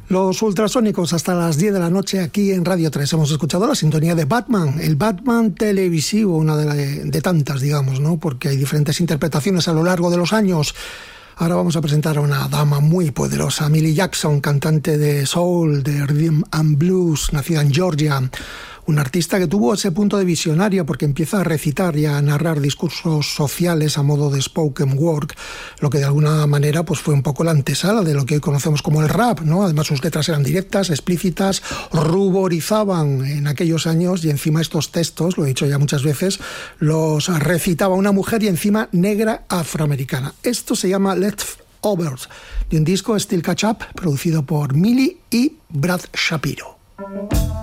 Los Ultrasónicos hasta las 10 de la noche aquí en Radio 3. Hemos escuchado la sintonía de Batman, el Batman televisivo, una de tantas, digamos, ¿no? Porque hay diferentes interpretaciones a lo largo de los años. Ahora vamos a presentar a una dama muy poderosa, Millie Jackson, cantante de soul, de rhythm and blues, nacida en Georgia. Un artista que tuvo ese punto de visionaria porque empieza a recitar y a narrar discursos sociales a modo de spoken word, lo que de alguna manera pues fue un poco la antesala de lo que hoy conocemos como el rap, ¿no? Además sus letras eran directas, explícitas, ruborizaban en aquellos años y encima estos textos, lo he dicho ya muchas veces, los recitaba una mujer y encima negra afroamericana. Esto se llama Leftovers, de un disco Still Catch Up, producido por Millie y Brad Shapiro.